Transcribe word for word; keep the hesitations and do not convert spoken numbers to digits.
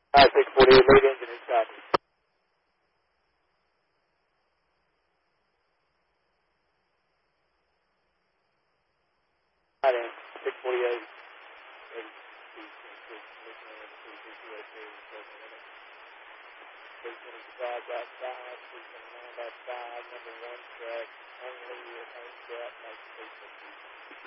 Uh, six forty-eight, lead engineer, copy. Right in, six forty-eight. three twenty-five dot five, three twenty-nine dot five, number one track, only, home gap, nineteen eighty-six.